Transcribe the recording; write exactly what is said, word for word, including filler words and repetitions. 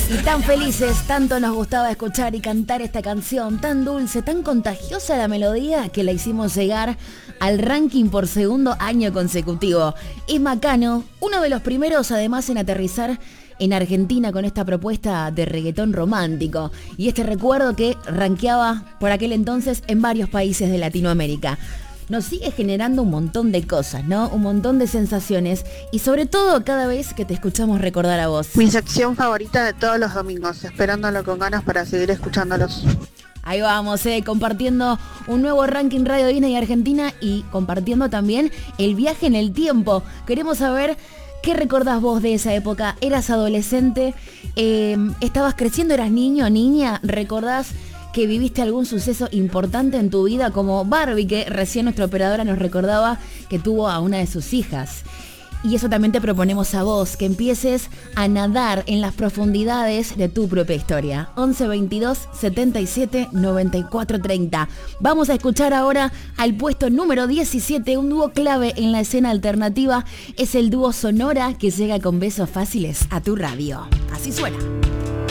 Y tan felices, tanto nos gustaba escuchar y cantar esta canción, tan dulce, tan contagiosa la melodía, que la hicimos llegar al ranking por segundo año consecutivo. Emma Cano, uno de los primeros además en aterrizar en Argentina con esta propuesta de reggaetón romántico. Y este recuerdo que rankeaba por aquel entonces en varios países de Latinoamérica. Nos sigue generando un montón de cosas, ¿no? Un montón de sensaciones y sobre todo cada vez que te escuchamos recordar a vos. Mi sección favorita de todos los domingos, esperándolo con ganas para seguir escuchándolos. Ahí vamos, eh, compartiendo un nuevo ranking Radio Disney Argentina y compartiendo también el viaje en el tiempo. Queremos saber qué recordás vos de esa época. ¿Eras adolescente? Eh, ¿Estabas creciendo? ¿Eras niño o niña? ¿Recordás que viviste algún suceso importante en tu vida, como Barbie, que recién nuestra operadora nos recordaba que tuvo a una de sus hijas? Y eso también te proponemos a vos, que empieces a nadar en las profundidades de tu propia historia. once veintidós setenta y siete noventa y cuatro treinta. Vamos a escuchar ahora al puesto número diecisiete, un dúo clave en la escena alternativa. Es el dúo Sonora, que llega con Besos Fáciles a tu radio. Así suena.